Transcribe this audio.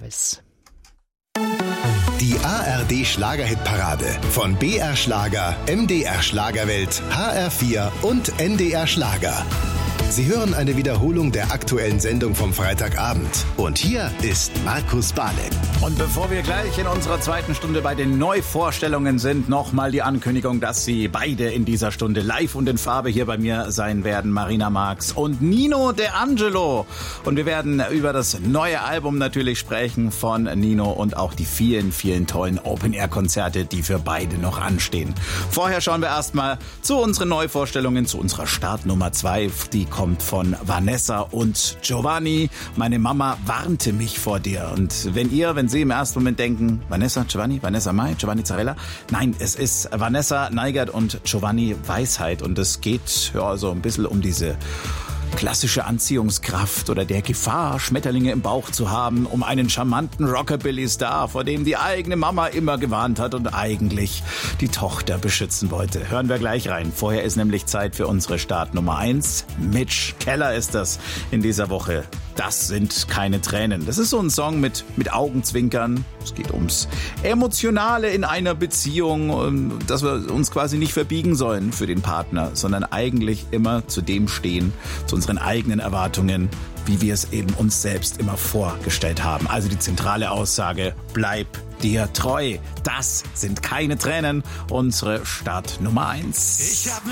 Neues. Die ARD Schlagerhitparade von BR Schlager, MDR Schlagerwelt, HR4 und NDR Schlager. Sie hören eine Wiederholung der aktuellen Sendung vom Freitagabend. Und hier ist Markus Balek. Und bevor wir gleich in unserer zweiten Stunde bei den Neuvorstellungen sind, nochmal die Ankündigung, dass Sie beide in dieser Stunde live und in Farbe hier bei mir sein werden. Marina Marx und Nino De Angelo. Und wir werden über das neue Album natürlich sprechen von Nino und auch die vielen, vielen tollen Open-Air-Konzerte, die für beide noch anstehen. Vorher schauen wir erstmal zu unseren Neuvorstellungen, zu unserer Startnummer 2. Die kommt von Vanessa und Giovanni. Meine Mama warnte mich vor dir. Und wenn Sie im ersten Moment denken, Vanessa, Giovanni, Vanessa Mai, Giovanni Zarella, nein, es ist Vanessa Neigert und Giovanni Weisheit. Und es geht ja so ein bisschen um diese klassische Anziehungskraft oder der Gefahr, Schmetterlinge im Bauch zu haben, um einen charmanten Rockabilly-Star, vor dem die eigene Mama immer gewarnt hat und eigentlich die Tochter beschützen wollte. Hören wir gleich rein. Vorher ist nämlich Zeit für unsere Startnummer 1. Mitch Keller ist das in dieser Woche. Das sind keine Tränen. Das ist so ein Song mit Augenzwinkern. Es geht ums Emotionale in einer Beziehung, dass wir uns quasi nicht verbiegen sollen für den Partner, sondern eigentlich immer zu dem stehen, zu unseren eigenen Erwartungen, wie wir es eben uns selbst immer vorgestellt haben. Also die zentrale Aussage, bleib dir treu. Das sind keine Tränen. Unsere Startnummer 1.